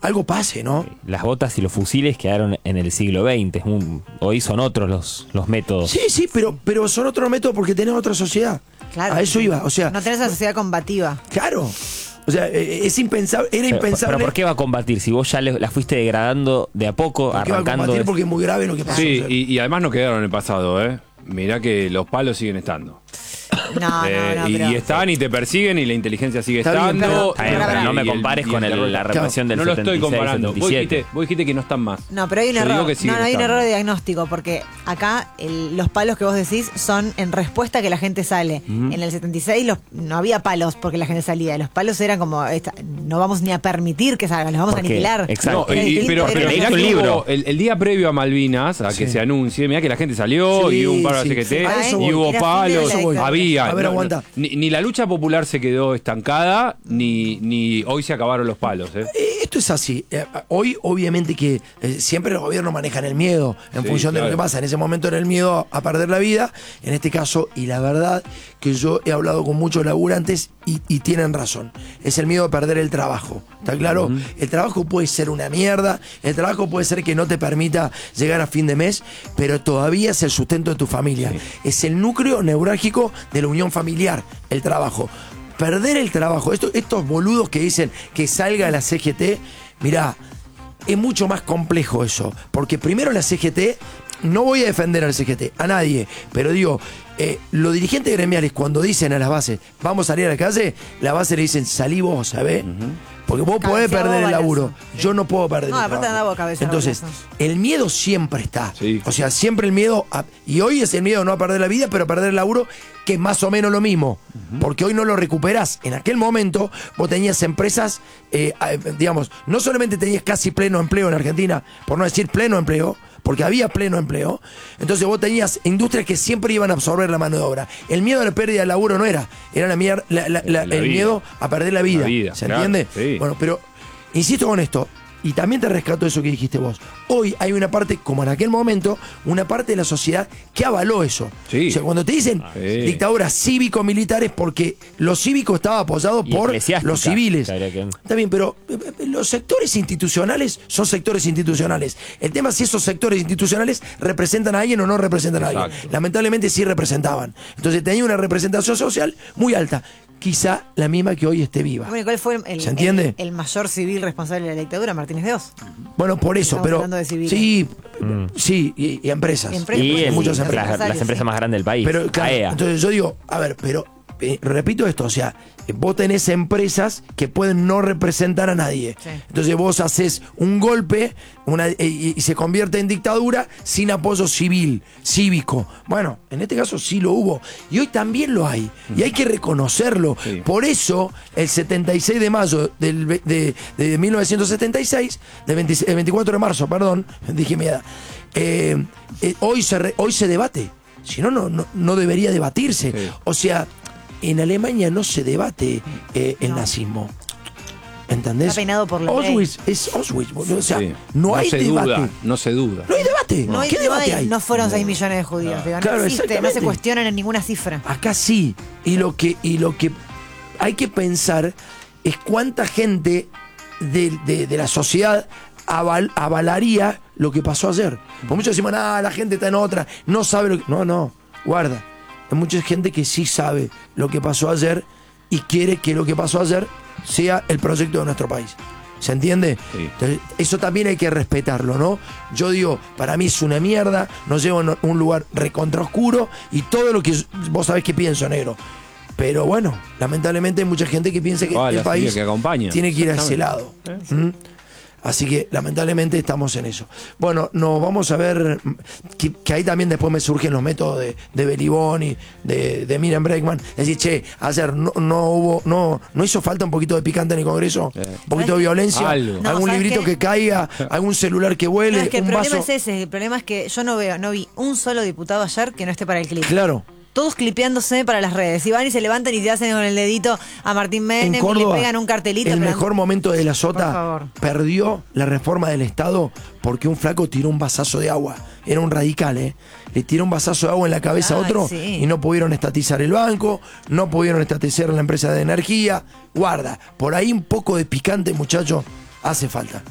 algo pase, ¿no? Las botas y los fusiles quedaron en el siglo XX. Hoy son otros los métodos. Sí, pero son otros métodos porque tenés otra sociedad. Claro. A eso iba, o sea... No tenés esa sociedad combativa. Claro. O sea, es impensable, era impensable. Pero ¿por qué va a combatir? Si vos ya la fuiste degradando de a poco, ¿Por qué va a arrancando... combatir? Porque es muy grave lo que pasó. Sí, y además no quedaron en el pasado, ¿eh? Mirá que los palos siguen estando. No, y están y te persiguen y la inteligencia sigue Está bien, estando. pero no me compares con la represión del No lo 76, estoy comparando. 77. Vos dijiste que no están más. No, pero hay un Yo digo error. que siguen No, hay un estando. error de diagnóstico, porque acá los palos que vos decís son en respuesta a que la gente sale. En el 76 no había palos porque la gente salía. Los palos eran como, no vamos ni a permitir que salgan, los vamos a Porque- aniquilar. exacto. No, Era distinto, pero era mirá un que libro. hubo el día previo a Malvinas, a que Sí. se anuncie, mirá que la gente salió Sí, y hubo un paro de sí, CGT sí, a eso y voy. hubo Era fin de palos, la dictadura. había. A ver, aguanta. Ni la lucha popular se quedó estancada, ni hoy se acabaron los palos. Esto es así. Hoy, obviamente, que siempre los gobiernos manejan el miedo en Sí, función de lo claro. que pasa. En ese momento era el miedo a perder la vida. En este caso, y la verdad que yo he hablado con muchos laburantes y tienen razón. Es el miedo a perder el trabajo. ¿Está claro? El trabajo puede ser una mierda. El trabajo puede ser que no te permita llegar a fin de mes, pero todavía es el sustento de tu familia. Sí. Es el núcleo neurálgico de la unión familiar, el trabajo. Perder el trabajo, estos boludos que dicen que salga la CGT, mirá, es mucho más complejo eso, porque primero la CGT, no voy a defender al CGT, a nadie, pero digo, los dirigentes gremiales cuando dicen a las bases, vamos a salir a la calle, la base le dicen, salí vos, ¿sabés? Porque vos podés Cabeceá perder vos, el laburo, balazo. yo no puedo perder No, el aparte trabajo. andá vos, cabecear Entonces, balazo. el miedo siempre está. Sí. O sea, siempre el miedo, y hoy es el miedo no a perder la vida, pero a perder el laburo, que es más o menos lo mismo. Porque hoy no lo recuperás. En aquel momento vos tenías empresas, digamos, no solamente tenías casi pleno empleo en Argentina, por no decir pleno empleo, porque había pleno empleo. Entonces vos tenías industrias que siempre iban a absorber la mano de obra. El miedo a la pérdida de laburo no era el vida. miedo a perder la vida. La vida, ¿Se claro, entiende? sí. Bueno, pero insisto con esto, y también te rescato eso que dijiste vos. Hoy hay una parte, como en aquel momento, una parte de la sociedad que avaló eso. Sí. O sea, cuando te dicen Sí. dictaduras cívico-militares, porque lo cívico estaba apoyado Y por eclesiástica, los civiles. que habría que- Está bien, pero los sectores institucionales son sectores institucionales. El tema es si esos sectores institucionales representan a alguien o no representan a alguien. Exacto. Lamentablemente sí representaban. Entonces tenía una representación social muy alta. Quizá la misma que hoy esté viva. Bueno, ¿y cuál fue ¿Se entiende? el mayor civil responsable de la dictadura? Martínez de Oz. Bueno, por eso, Estamos pero hablando de civiles. sí, sí, y empresas. Empresas. Y Hay muchas las empresas. empresas más grandes del país. Pero claro, AEA. entonces yo digo, a ver, pero repito esto, o sea, vos tenés empresas que pueden no representar a nadie. Sí. Entonces vos haces un golpe y se convierte en dictadura sin apoyo civil, cívico. Bueno, en este caso sí lo hubo. Y hoy también lo hay. Y hay que reconocerlo. Sí. Por eso, el 76 de mayo de 1976, el 24 de marzo, perdón, dije mi edad, hoy se debate. Si no, no debería debatirse. Sí. O sea, en Alemania no se debate el nazismo. ¿Entendés? Está peinado por la Auschwitz es Auschwitz, boludo. O sea, Sí. no hay se debate. duda, no se duda. No hay debate. No, ¿Qué debate hay? No fueron 6 millones de judíos. Digo, Claro, no existe, no se exactamente. cuestionan en ninguna cifra. Acá sí. Y lo que hay que pensar es cuánta gente de la sociedad avalaría lo que pasó ayer. Por muchos decimos, la gente está en otra, no sabe lo que... No, guarda. Hay mucha gente que sí sabe lo que pasó ayer y quiere que lo que pasó ayer sea el proyecto de nuestro país. ¿Se entiende? Sí. Entonces, eso también hay que respetarlo, ¿no? Yo digo, para mí es una mierda, nos lleva a un lugar recontra oscuro y todo lo que vos sabés que pienso, negro. Pero bueno, lamentablemente hay mucha gente que piensa que el la país familia que acompaña. tiene que ir a ese lado. ¿Mm? Así que lamentablemente estamos en eso. Bueno, nos vamos a ver que ahí también después me surgen los métodos de Belibón y de Miriam Bregman. Decir, che, ayer no hizo falta un poquito de picante en el Congreso, un poquito de violencia, Algo. No, algún ¿sabes librito qué? que caiga, algún celular que No, vuele, es que el un problema vaso. es ese. El problema es que yo no vi un solo diputado ayer que no esté para el clip. Claro. Todos clipeándose para las redes. Y van y se levantan y te hacen con el dedito a Martín En Menem y le Córdoba, pegan un cartelito. el pero- mejor momento de la Por Sota favor. perdió la reforma del Estado porque un flaco tiró un vasazo de agua. Era un radical, ¿eh? Le tiró un vasazo de agua en la cabeza a Ay, otro sí. y no pudieron estatizar el banco, no pudieron estatizar la empresa de energía. Guarda, por ahí un poco de picante, muchacho, hace falta.